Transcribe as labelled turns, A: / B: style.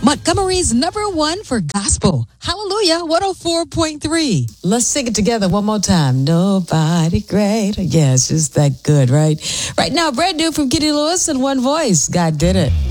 A: Montgomery's #1 for gospel. Hallelujah, 104.3.
B: Let's sing it together one more time. Nobody greater. Yeah, it's just that good, right? Right now, brand new from Kitty Lewis and One Voice. God did it.